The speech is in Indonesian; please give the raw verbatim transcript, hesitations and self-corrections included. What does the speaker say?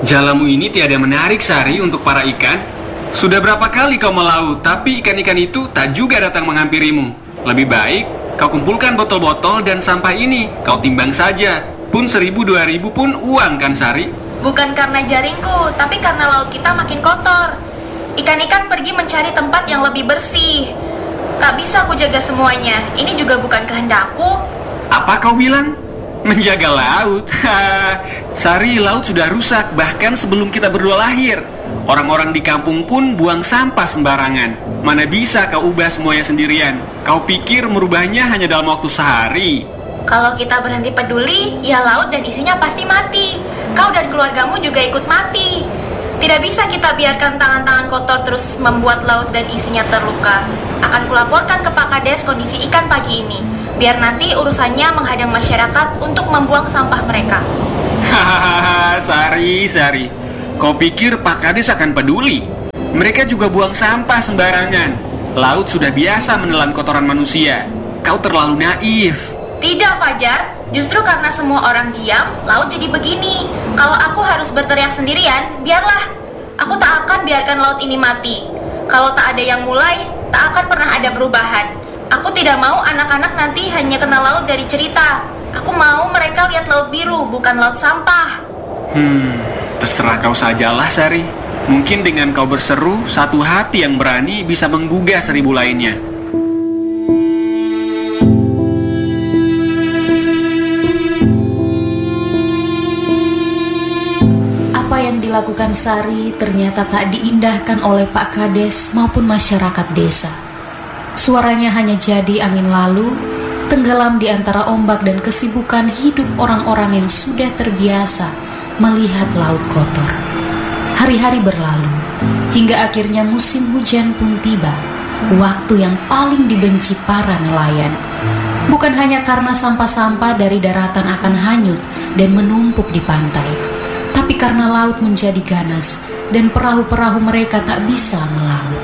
Jalamu ini tiada menarik, Sari, untuk para ikan. Sudah berapa kali kau melaut, tapi ikan-ikan itu tak juga datang menghampirimu. Lebih baik kau kumpulkan botol-botol dan sampah ini, kau timbang saja. Pun seribu dua ribu pun uang kan, Sari? Bukan karena jaringku, tapi karena laut kita makin kotor. Ikan-ikan pergi mencari tempat yang lebih bersih. Tak bisa aku jaga semuanya. Ini juga bukan kehendakku. Apa kau bilang? Menjaga laut? Sari, laut sudah rusak bahkan sebelum kita berdua lahir. Orang-orang di kampung pun buang sampah sembarangan. Mana bisa kau ubah semuanya sendirian? Kau pikir merubahnya hanya dalam waktu sehari? Kalau kita berhenti peduli, ya laut dan isinya pasti mati. Kau dan keluargamu juga ikut mati. Tidak bisa kita biarkan tangan-tangan kotor terus membuat laut dan isinya terluka. Akan kulaporkan ke Pak Kades kondisi ikan pagi ini. Biar nanti urusannya menghadang masyarakat untuk membuang sampah mereka. Hahaha, Sari, Sari. Kau pikir Pak Kades akan peduli? Mereka juga buang sampah sembarangan. Laut sudah biasa menelan kotoran manusia. Kau terlalu naif. Tidak, Fajar. Justru karena semua orang diam, laut jadi begini. Kalau aku harus berteriak sendirian, biarlah. Aku tak akan biarkan laut ini mati. Kalau tak ada yang mulai, tak akan pernah ada perubahan. Aku tidak mau anak-anak nanti hanya kenal laut dari cerita. Aku mau mereka lihat laut biru, bukan laut sampah. Hmm, terserah kau sajalah, Sari. Mungkin dengan kau berseru, satu hati yang berani bisa menggugah seribu lainnya. Apa yang dilakukan Sari ternyata tak diindahkan oleh Pak Kades maupun masyarakat desa. Suaranya hanya jadi angin lalu, tenggelam di antara ombak dan kesibukan hidup orang-orang yang sudah terbiasa melihat laut kotor. Hari-hari berlalu, hingga akhirnya musim hujan pun tiba, waktu yang paling dibenci para nelayan. Bukan hanya karena sampah-sampah dari daratan akan hanyut dan menumpuk di pantai, tapi karena laut menjadi ganas dan perahu-perahu mereka tak bisa melaut.